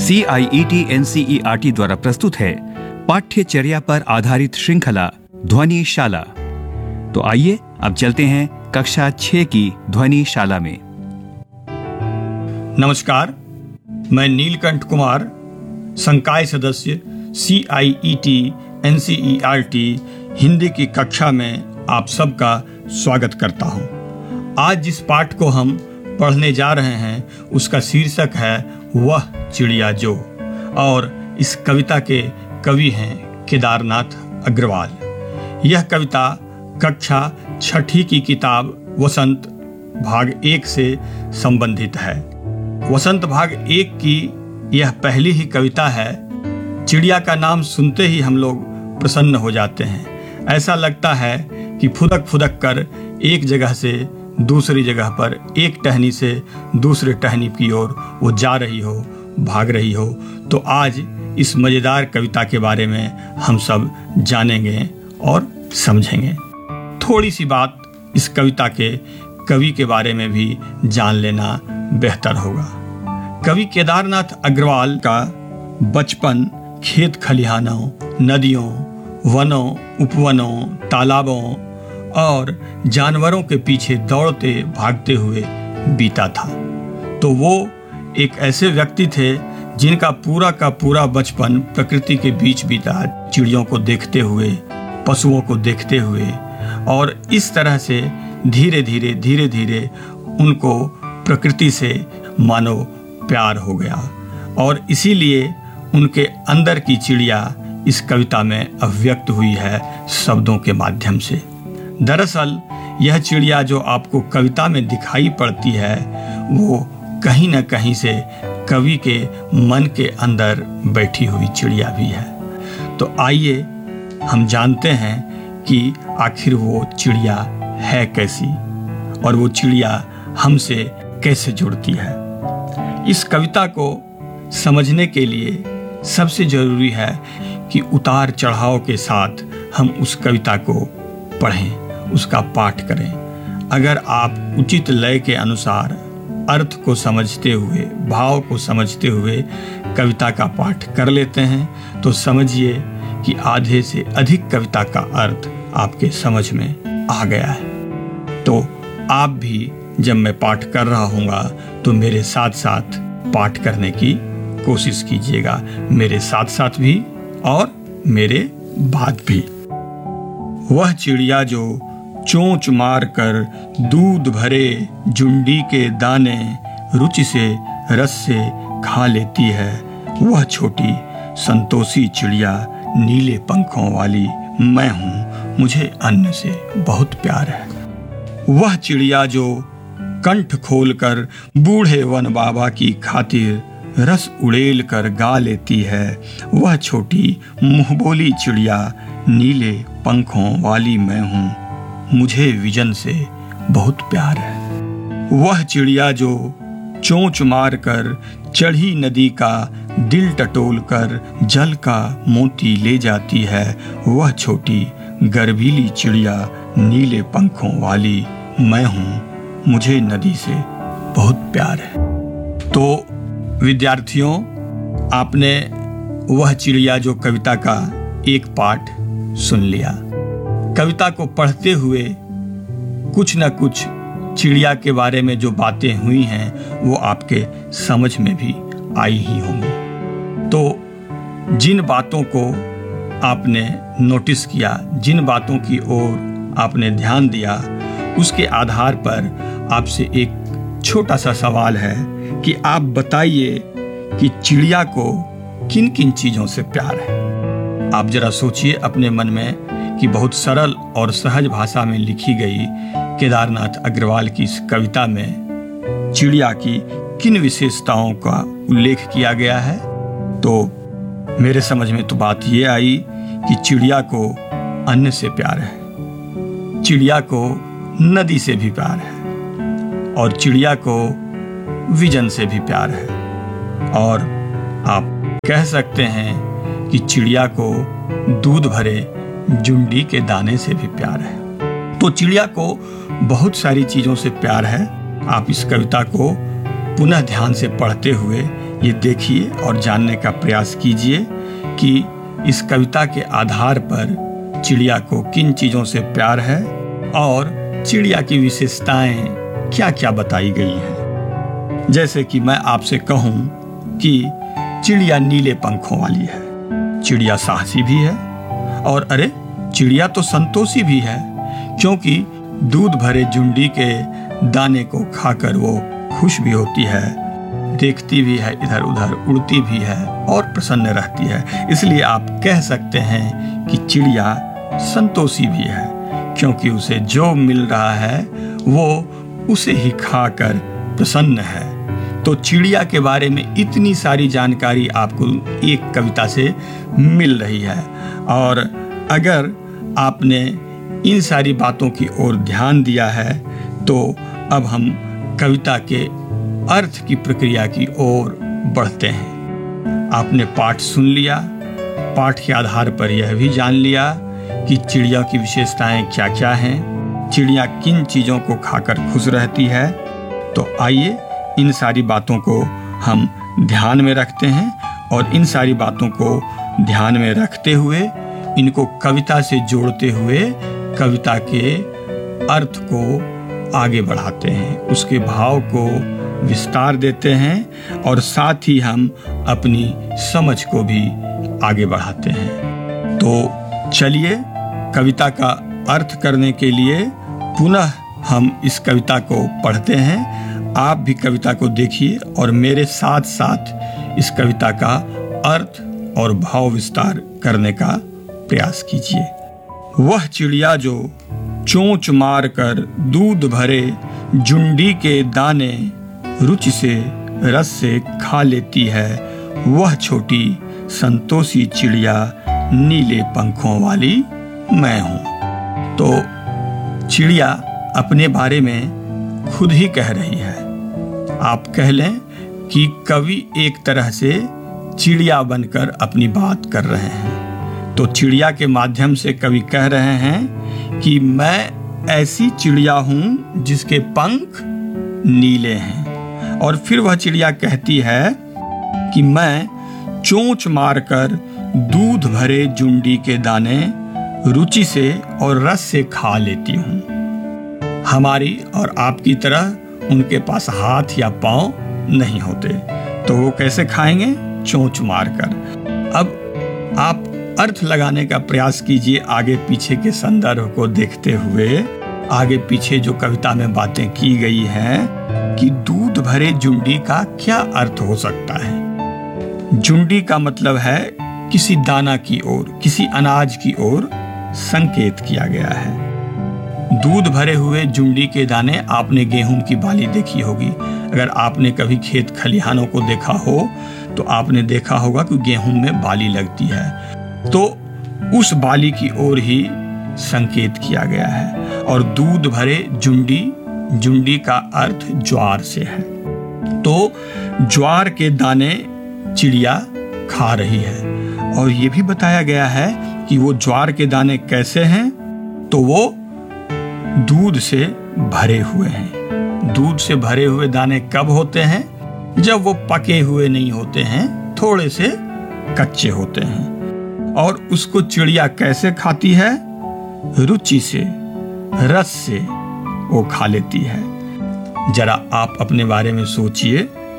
CIET NCERT द्वारा प्रस्तुत है पाठ्यचर्या पर आधारित श्रृंखला ध्वनि शाला। तो आइए अब चलते हैं कक्षा 6 की ध्वनि शाला में। नमस्कार, मैं नीलकंठ कुमार, संकाय सदस्य CIET NCERT हिंदी की कक्षा में आप सबका स्वागत करता हूं। आज जिस पाठ को हम पढ़ने जा रहे हैं उसका शीर्षक है वह चिड़िया जो, और इस कविता के कवि हैं केदारनाथ अग्रवाल। यह कविता कक्षा 6 की किताब वसंत भाग 1 से संबंधित है। वसंत भाग 1 की यह पहली ही कविता है। चिड़िया का नाम सुनते ही हम लोग प्रसन्न हो जाते हैं। ऐसा लगता है कि फुदक फुदक कर एक जगह से दूसरी जगह पर, एक टहनी से दूसरे टहनी की ओर वो जा रही हो, भाग रही हो। तो आज इस मज़ेदार कविता के बारे में हम सब जानेंगे और समझेंगे। थोड़ी सी बात इस कविता के कवि के बारे में भी जान लेना बेहतर होगा। कवि केदारनाथ अग्रवाल का बचपन खेत खलिहानों, नदियों, वनों, उपवनों, तालाबों और जानवरों के पीछे दौड़ते भागते हुए बीता था। तो वो एक ऐसे व्यक्ति थे जिनका पूरा का पूरा बचपन प्रकृति के बीच बीता, चिड़ियों को देखते हुए, पशुओं को देखते हुए, और इस तरह से धीरे धीरे उनको प्रकृति से मानो प्यार हो गया, और इसीलिए उनके अंदर की चिड़िया इस कविता में अभिव्यक्त हुई है शब्दों के माध्यम से। दरअसल यह चिड़िया जो आपको कविता में दिखाई पड़ती है वो कहीं न कहीं से कवि के मन के अंदर बैठी हुई चिड़िया भी है। तो आइए हम जानते हैं कि आखिर वो चिड़िया है कैसी, और वो चिड़िया हमसे कैसे जुड़ती है। इस कविता को समझने के लिए सबसे जरूरी है कि उतार चढ़ाव के साथ हम उस कविता को पढ़ें, उसका पाठ करें। अगर आप उचित लय के अनुसार अर्थ को समझते हुए, भाव को समझते हुए कविता का पाठ कर लेते हैं तो समझिए कि आधे से अधिक कविता का अर्थ आपके समझ में आ गया है। तो आप भी जब मैं पाठ कर रहा हूँगा तो मेरे साथ साथ पाठ करने की कोशिश कीजिएगा, मेरे साथ साथ भी और मेरे बाद भी। वह चिड़िया जो चोंच मार कर दूध भरे जुंडी के दाने रुचि से रस से खा लेती है, वह छोटी संतोषी चिड़िया नीले पंखों वाली मैं हूँ, मुझे अन्न से बहुत प्यार है। वह चिड़िया जो कंठ खोलकर बूढ़े वन बाबा की खातिर रस उड़ेल कर गा लेती है, वह छोटी मुंहबोली चिड़िया नीले पंखों वाली मैं हूँ, मुझे विजन से बहुत प्यार है। वह चिड़िया जो चोंच मार कर चढ़ी नदी का दिल टटोल कर जल का मोती ले जाती है, वह छोटी गर्वीली चिड़िया नीले पंखों वाली मैं हूँ, मुझे नदी से बहुत प्यार है। तो विद्यार्थियों, आपने वह चिड़िया जो कविता का एक पाठ सुन लिया। कविता को पढ़ते हुए कुछ न कुछ चिड़िया के बारे में जो बातें हुई हैं वो आपके समझ में भी आई ही होंगी। तो जिन बातों को आपने नोटिस किया, जिन बातों की ओर आपने ध्यान दिया, उसके आधार पर आपसे एक छोटा सा सवाल है कि आप बताइए कि चिड़िया को किन किन चीज़ों से प्यार है। आप जरा सोचिए अपने मन में कि बहुत सरल और सहज भाषा में लिखी गई केदारनाथ अग्रवाल की इस कविता में चिड़िया की किन विशेषताओं का उल्लेख किया गया है। तो मेरे समझ में तो बात ये आई कि चिड़िया को अन्न से प्यार है, चिड़िया को नदी से भी प्यार है, और चिड़िया को विजन से भी प्यार है, और आप कह सकते हैं कि चिड़िया को दूध भरे जुंडी के दाने से भी प्यार है। तो चिड़िया को बहुत सारी चीज़ों से प्यार है। आप इस कविता को पुनः ध्यान से पढ़ते हुए ये देखिए और जानने का प्रयास कीजिए कि इस कविता के आधार पर चिड़िया को किन चीज़ों से प्यार है और चिड़िया की विशेषताएं क्या क्या बताई गई हैं। जैसे कि मैं आपसे कहूँ कि चिड़िया नीले पंखों वाली है, चिड़िया साहसी भी है और अरे चिड़िया तो संतोषी भी है, क्योंकि दूध भरे जुंडी के दाने को खाकर वो खुश भी होती है, देखती भी है, इधर उधर उड़ती भी है और प्रसन्न रहती है। इसलिए आप कह सकते हैं कि चिड़िया संतोषी भी है, क्योंकि उसे जो मिल रहा है वो उसे ही खाकर प्रसन्न है। तो चिड़िया के बारे में इतनी सारी जानकारी आपको एक कविता से मिल रही है, और अगर आपने इन सारी बातों की ओर ध्यान दिया है तो अब हम कविता के अर्थ की प्रक्रिया की ओर बढ़ते हैं। आपने पाठ सुन लिया, पाठ के आधार पर यह भी जान लिया कि चिड़िया की विशेषताएं क्या क्या हैं, चिड़िया किन चीज़ों को खाकर खुश रहती है। तो आइए इन सारी बातों को हम ध्यान में रखते हैं और इन सारी बातों को ध्यान में रखते हुए इनको कविता से जोड़ते हुए कविता के अर्थ को आगे बढ़ाते हैं, उसके भाव को विस्तार देते हैं और साथ ही हम अपनी समझ को भी आगे बढ़ाते हैं। तो चलिए कविता का अर्थ करने के लिए पुनः हम इस कविता को पढ़ते हैं। आप भी कविता को देखिए और मेरे साथ साथ इस कविता का अर्थ और भाव विस्तार करने का प्रयास कीजिए। वह चिड़िया जो चोंच मार कर दूध भरे जुंडी के दाने रुचि से रस से खा लेती है, वह छोटी संतोषी चिड़िया नीले पंखों वाली मैं हूँ। तो चिड़िया अपने बारे में खुद ही कह रही है। आप कह लें कि कवि एक तरह से चिड़िया बनकर अपनी बात कर रहे हैं। तो चिड़िया के माध्यम से कवि कह रहे हैं कि मैं ऐसी चिड़िया हूँ जिसके पंख नीले हैं। और फिर वह चिड़िया कहती है कि मैं चोंच मारकर दूध भरे जुंडी के दाने रुचि से और रस से खा लेती हूँ। हमारी और आपकी तरह उनके पास हाथ या पांव नहीं होते, तो वो कैसे खाएंगे? चोंच मारकर। अब आप अर्थ लगाने का प्रयास कीजिए आगे पीछे के संदर्भ को देखते हुए। आगे पीछे जो कविता में बातें की गई हैं कि दूध भरे जुंडी का क्या अर्थ हो सकता है। जुंडी का मतलब है किसी दाना की ओर, किसी अनाज की ओर संकेत किया गया है। दूध भरे हुए जुंडी के दाने, आपने गेहूं की बाली देखी होगी। अगर आपने कभी खेत खलिहानों को देखा हो तो आपने देखा होगा कि गेहूं में बाली लगती है, तो उस बाली की ओर ही संकेत किया गया है। और दूध भरे जुंडी, जुंडी का अर्थ ज्वार से है। तो ज्वार के दाने चिड़िया खा रही है। और ये भी बताया गया है कि वो ज्वार के दाने कैसे हैं, तो वो दूध से भरे हुए हैं। दूध से भरे हुए दाने कब होते हैं? जब वो पके हुए नहीं होते हैं, थोड़े से कच्चे होते हैं। और उसको चिड़िया कैसे खाती है? रुचि से, रस से वो खा लेती है। जरा आप अपने बारे में सोचिए,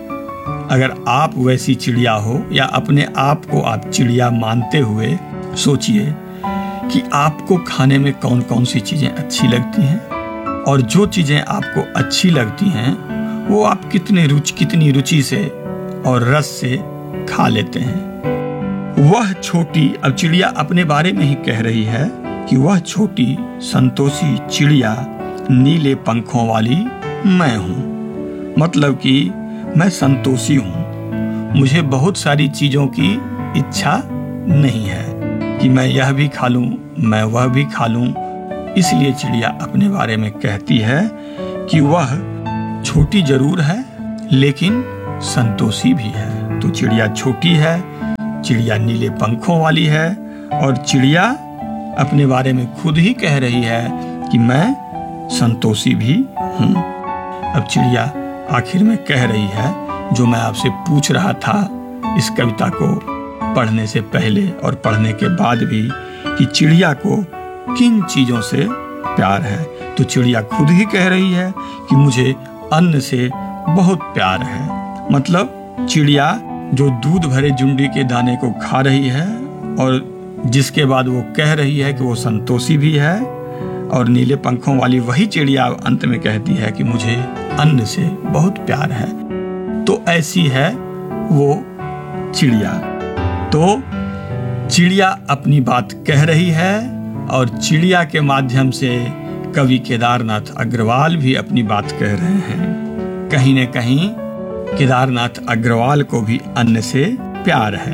अगर आप वैसी चिड़िया हो या अपने आप को आप चिड़िया मानते हुए सोचिए कि आपको खाने में कौन कौन सी चीज़ें अच्छी लगती हैं, और जो चीज़ें आपको अच्छी लगती हैं वो आप कितनी रुचि से और रस से खा लेते हैं। वह छोटी, अब चिड़िया अपने बारे में ही कह रही है कि वह छोटी संतोषी चिड़िया नीले पंखों वाली मैं हूँ। मतलब कि मैं संतोषी हूँ, मुझे बहुत सारी चीज़ों की इच्छा नहीं है कि मैं यह भी खा लूँ, मैं वह भी खा लूँ। इसलिए चिड़िया अपने बारे में कहती है कि वह छोटी जरूर है लेकिन संतोषी भी है। तो चिड़िया छोटी है, चिड़िया नीले पंखों वाली है, और चिड़िया अपने बारे में खुद ही कह रही है कि मैं संतोषी भी हूँ। अब चिड़िया आखिर में कह रही है जो मैं आपसे पूछ रहा था इस कविता को पढ़ने से पहले और पढ़ने के बाद भी, कि चिड़िया को किन चीज़ों से प्यार है, तो चिड़िया खुद ही कह रही है कि मुझे अन्न से बहुत प्यार है। मतलब चिड़िया जो दूध भरे जुंडी के दाने को खा रही है और जिसके बाद वो कह रही है कि वो संतोषी भी है, और नीले पंखों वाली वही चिड़िया अंत में कहती है कि मुझे अन्न से बहुत प्यार है। तो ऐसी है वो चिड़िया। तो चिड़िया अपनी बात कह रही है और चिड़िया के माध्यम से कवि केदारनाथ अग्रवाल भी अपनी बात कह रहे हैं। कहीं न कहीं केदारनाथ अग्रवाल को भी अन्न से प्यार है।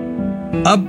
अब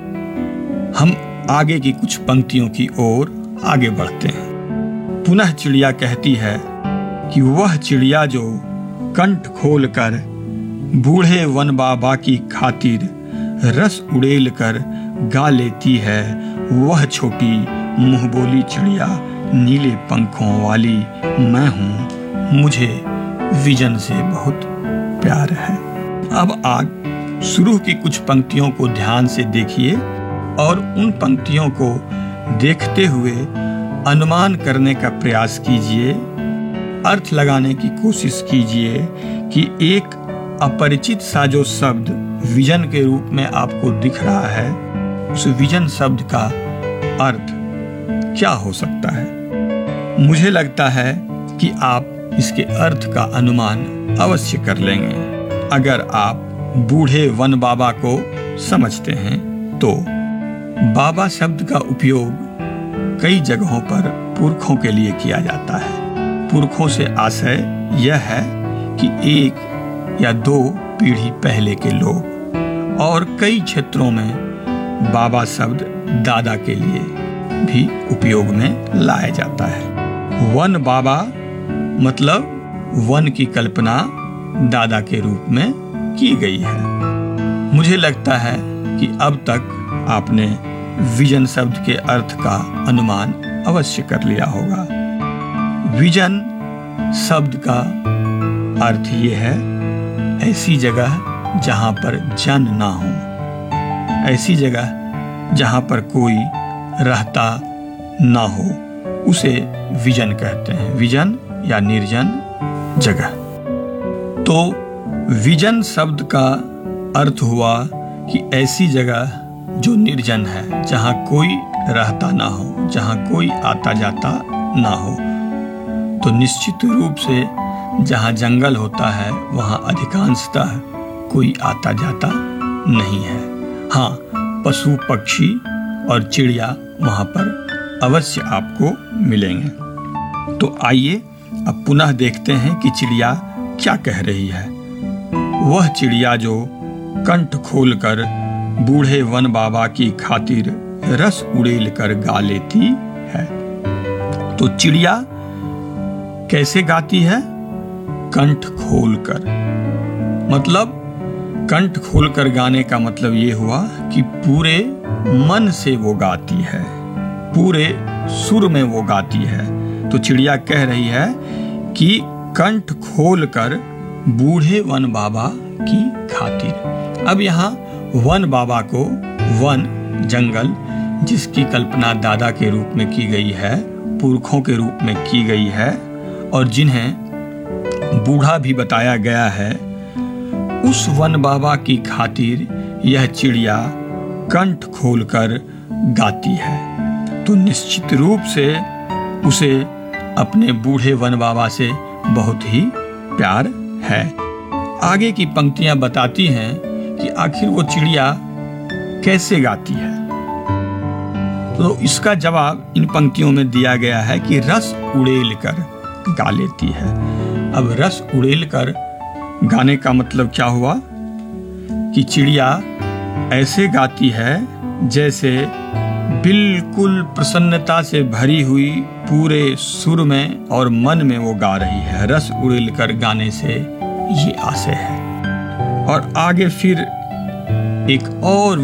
हम आगे की कुछ पंक्तियों की ओर आगे बढ़ते हैं। पुनः चिड़िया कहती है कि वह चिड़िया जो कंठ खोलकर बूढ़े वन बाबा की खातिर रस उड़ेल कर गा लेती है, वह छोटी मुंहबोली चिड़िया नीले पंखों वाली मैं हूँ, मुझे विजन से बहुत प्यार है। अब आप शुरू की कुछ पंक्तियों को ध्यान से देखिए और उन पंक्तियों को देखते हुए अनुमान करने का प्रयास कीजिए, अर्थ लगाने की कोशिश कीजिए कि एक अपरिचित सा जो शब्द विजन के रूप में आपको दिख रहा है, उस विजन शब्द का अर्थ क्या हो सकता है। मुझे लगता है कि आप इसके अर्थ का अनुमान अवश्य कर लेंगे अगर आप बूढ़े वन बाबा को समझते हैं। तो बाबा शब्द का उपयोग कई जगहों पर पुरखों के लिए किया जाता है। पुरखों से आशय यह है कि एक या दो पीढ़ी पहले के लोग, और कई क्षेत्रों में बाबा शब्द दादा के लिए भी उपयोग में लाया जाता है। वन बाबा मतलब वन की कल्पना दादा के रूप में की गई है। मुझे लगता है कि अब तक आपने विजन शब्द के अर्थ का अनुमान अवश्य कर लिया होगा। विजन शब्द का अर्थ ये है ऐसी जगह जहां पर जन ना हो, ऐसी जगह जहां पर कोई रहता ना हो, उसे विजन कहते हैं। विजन या निर्जन जगह। तो विजन शब्द का अर्थ हुआ कि ऐसी जगह जो निर्जन है, जहां कोई रहता ना हो, जहां कोई आता जाता ना हो। तो निश्चित रूप से जहां जंगल होता है वहां अधिकांशतः कोई आता जाता नहीं है। हाँ, पशु पक्षी और चिड़िया वहां पर अवश्य आपको मिलेंगे। तो आइए अब पुनः देखते हैं कि चिड़िया क्या कह रही है। वह चिड़िया जो कंठ खोलकर बूढ़े वन बाबा की खातिर रस उड़ेल कर गा लेती है। तो चिड़िया कैसे गाती है? कंठ खोलकर। मतलब कंठ खोलकर गाने का मतलब ये हुआ कि पूरे मन से वो गाती है, पूरे सुर में वो गाती है। तो चिड़िया कह रही है कि कंठ खोलकर बूढ़े वन बाबा की खातिर। अब यहाँ वन बाबा को वन जंगल, जिसकी कल्पना दादा के रूप में की गई है, पुरखों के रूप में की गई है, और जिन्हें बूढ़ा भी बताया गया है, उस वन बाबा की खातिर यह चिड़िया कंठ खोलकर गाती है। तो निश्चित रूप से उसे अपने बूढ़े वन बाबा से बहुत ही प्यार है। आगे की पंक्तियां बताती हैं कि आखिर वो चिड़िया कैसे गाती है। तो इसका जवाब इन पंक्तियों में दिया गया है कि रस उड़ेल कर गा लेती है। अब रस उड़ेल कर गाने का मतलब क्या हुआ कि चिड़िया ऐसे गाती है जैसे बिल्कुल प्रसन्नता से भरी हुई पूरे सुर में और मन में वो गा रही है। रस उड़ेल कर गाने से ये आशय है। और आगे फिर एक और